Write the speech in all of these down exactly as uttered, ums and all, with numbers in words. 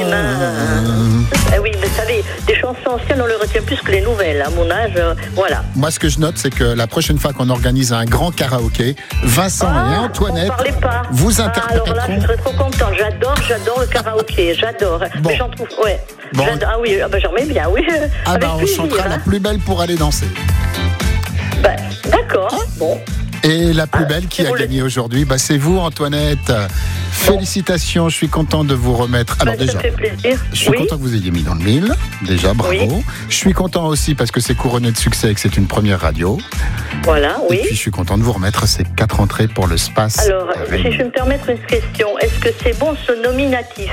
Eh oui, vous savez, des chansons anciennes, on les retient plus que les nouvelles. À mon âge, euh, voilà. Moi, ce que je note, c'est que la prochaine fois qu'on organise un grand karaoké, Vincent ah, et Antoinette pas. vous ah, interpréteront. Alors là, je serais trop contente. J'adore, j'adore le karaoké. J'adore. Bon. Mais j'en trouve, ouais. Bon. Ah oui, ah bah, j'en mets bien, oui. Ah Avec bah, on plaisir, chantera hein. la plus belle pour aller danser. Bah, d'accord. Hein bon. Et la plus belle ah, qui a gagné le... aujourd'hui, bah, c'est vous, Antoinette. Félicitations, je suis content de vous remettre. Alors bah, déjà, ça fait plaisir. je suis oui. content que vous ayez mis dans le mille. Déjà, bravo. Oui. Je suis content aussi parce que c'est couronné de succès et que c'est une première radio. Voilà, oui. Et puis je suis content de vous remettre ces quatre entrées pour le Space. Alors, si je peux me permettre une question, est-ce que c'est bon ce nominatif?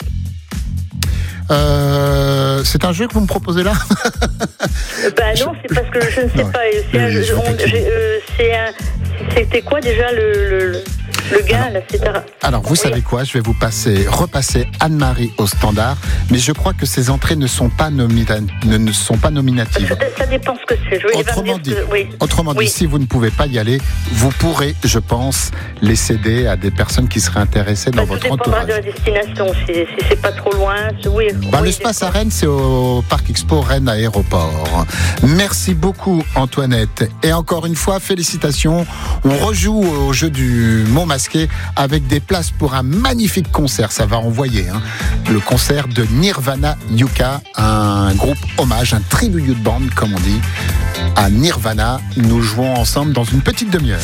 Euh, c'est un jeu que vous me proposez là? Ben non, c'est parce que je ne sais non, pas. C'est un, je, je on, euh, c'est un, c'était quoi déjà le, le, le gars alors, là, c'est un... alors vous oui. savez quoi? Je vais vous passer, repasser Anne-Marie au standard, mais je crois que ces entrées ne sont pas, nomina, ne, ne sont pas nominatives. Ça, ça dépend ce que c'est. Je autrement dit, que, oui. autrement oui. dit, si vous ne pouvez pas y aller, vous pourrez, je pense, les céder à des personnes qui seraient intéressées dans bah, votre entourage. Ça dépendra de la destination. Si, si c'est pas trop loin, oui. Bah, oui le Space à Rennes, c'est au Parc Expo Rennes Aéroport. Merci beaucoup, Antoinette. Et encore une fois, félicitations. On rejoue au jeu du mot masqué avec des places pour un magnifique concert. Ça va envoyer, hein. Le concert de Nirvana Yuka, un groupe hommage, un tribute band, comme on dit, à Nirvana. Nous jouons ensemble dans une petite demi-heure.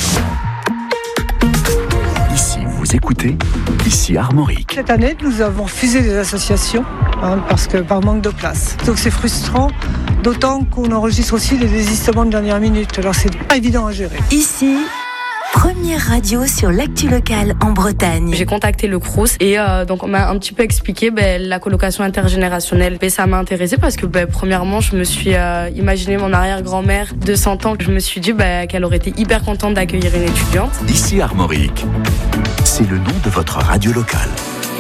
Ici, vous écoutez, ici Armorique. Cette année, nous avons refusé des associations hein, parce que par manque de place. Donc c'est frustrant, d'autant qu'on enregistre aussi des désistements de dernière minute. Alors c'est pas évident à gérer. Ici, première radio sur l'actu locale en Bretagne. J'ai contacté le Crous et euh, donc on m'a un petit peu expliqué ben, la colocation intergénérationnelle. Et ça m'a intéressée parce que ben, premièrement, je me suis euh, imaginé mon arrière-grand-mère de cent ans. Je me suis dit ben, qu'elle aurait été hyper contente d'accueillir une étudiante. Ici Armorique, c'est le nom de votre radio locale.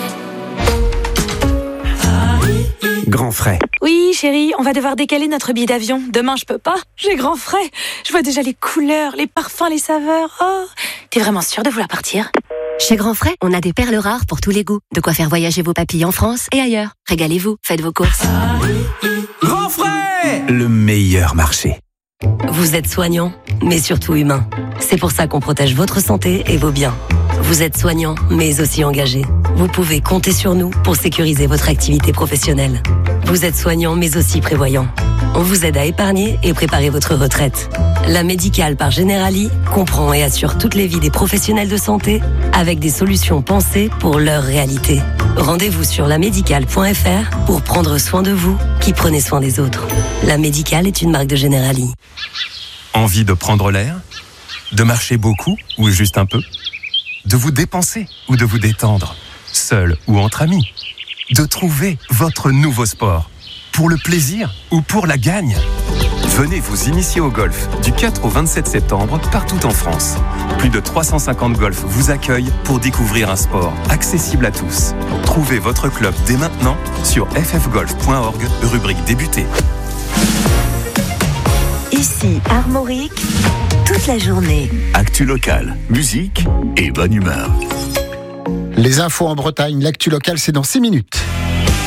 Grand frais. Oui, chérie, on va devoir décaler notre billet d'avion. Demain, je peux pas. J'ai grand frais. Je vois déjà les couleurs, les parfums, les saveurs. Oh, t'es vraiment sûre de vouloir partir? Chez Grand Frais, on a des perles rares pour tous les goûts. De quoi faire voyager vos papilles en France et ailleurs. Régalez-vous, faites vos courses. Grand frais, le meilleur marché. Vous êtes soignant, mais surtout humain. C'est pour ça qu'on protège votre santé et vos biens. Vous êtes soignant, mais aussi engagé. Vous pouvez compter sur nous pour sécuriser votre activité professionnelle. Vous êtes soignant, mais aussi prévoyant. On vous aide à épargner et préparer votre retraite. La Médicale par Generali comprend et assure toutes les vies des professionnels de santé avec des solutions pensées pour leur réalité. Rendez-vous sur la médicale point f r pour prendre soin de vous qui prenez soin des autres. La Médicale est une marque de Generali. Envie de prendre l'air? De marcher beaucoup ou juste un peu? De vous dépenser ou de vous détendre? Seul ou entre amis? De trouver votre nouveau sport? Pour le plaisir ou pour la gagne? Venez vous initier au golf du quatre au vingt-sept septembre partout en France. Plus de trois cent cinquante golfs vous accueillent pour découvrir un sport accessible à tous. Trouvez votre club dès maintenant sur f f golf point org, rubrique débuter. Ici Armorique, toute la journée. Actu locale, musique et bonne humeur. Les infos en Bretagne, l'actu locale, c'est dans six minutes.